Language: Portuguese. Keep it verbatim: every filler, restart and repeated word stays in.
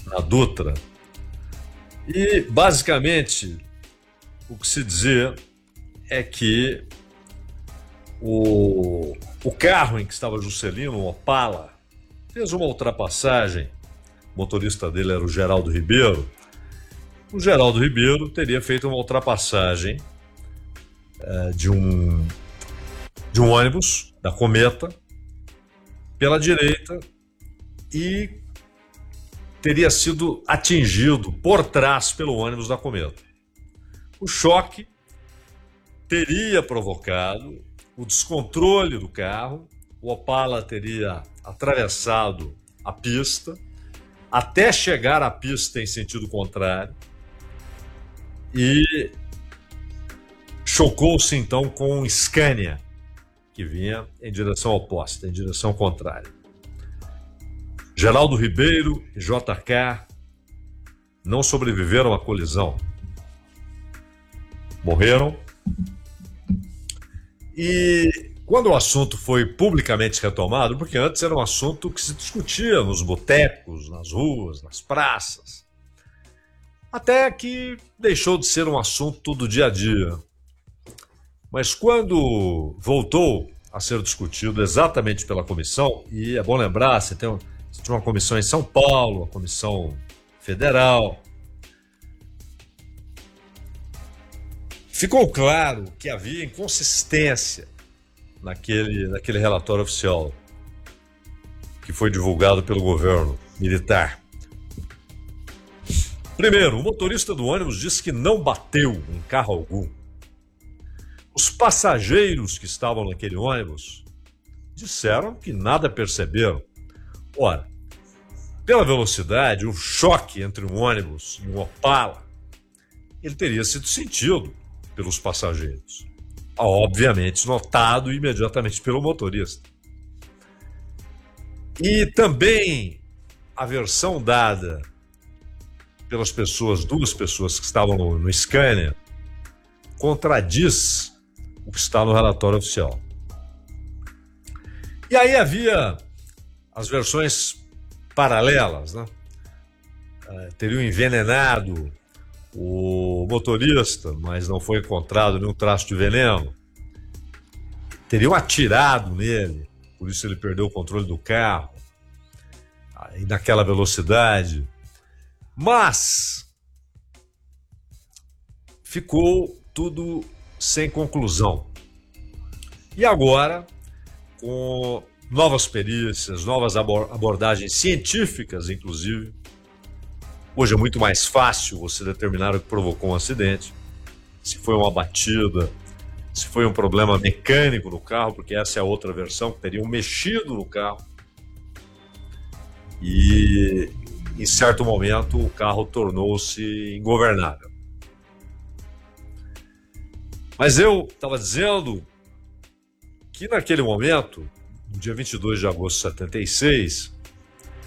na Dutra. E, basicamente, o que se dizia é que o, o carro em que estava Juscelino, um Opala, fez uma ultrapassagem. O motorista dele era o Geraldo Ribeiro. O Geraldo Ribeiro teria feito uma ultrapassagem é, de, um, de um ônibus da Cometa pela direita e teria sido atingido por trás pelo ônibus da Cometa. O choque teria provocado o descontrole do carro, o Opala teria atravessado a pista até chegar à pista em sentido contrário e chocou-se então com um Scania que vinha em direção oposta, em direção contrária. Geraldo Ribeiro e J K não sobreviveram à colisão. Morreram. E quando o assunto foi publicamente retomado, porque antes era um assunto que se discutia nos botecos, nas ruas, nas praças, até que deixou de ser um assunto do dia a dia. Mas quando voltou a ser discutido exatamente pela comissão, e é bom lembrar, você tem, você tinha uma comissão em São Paulo, a comissão federal, ficou claro que havia inconsistência naquele, naquele relatório oficial que foi divulgado pelo governo militar. Primeiro, o motorista do ônibus disse que não bateu em carro algum. Os passageiros que estavam naquele ônibus disseram que nada perceberam. Ora, pela velocidade, o choque entre um ônibus e um Opala, ele teria sido sentido pelos passageiros. Obviamente notado imediatamente pelo motorista. E também a versão dada pelas pessoas, duas pessoas que estavam no, no Scania, contradiz o que está no relatório oficial. E aí havia as versões paralelas, né? Uh, teriam envenenado o motorista, mas não foi encontrado nenhum traço de veneno. Teriam atirado nele, por isso ele perdeu o controle do carro, e naquela velocidade. Mas ficou tudo sem conclusão. E agora, com novas perícias, novas abordagens científicas, inclusive, hoje é muito mais fácil você determinar o que provocou um acidente, se foi uma batida, se foi um problema mecânico no carro, porque essa é a outra versão, que teriam mexido no carro. E em certo momento o carro tornou-se ingovernável. Mas eu estava dizendo que naquele momento, no dia vinte e dois de agosto de setenta e seis,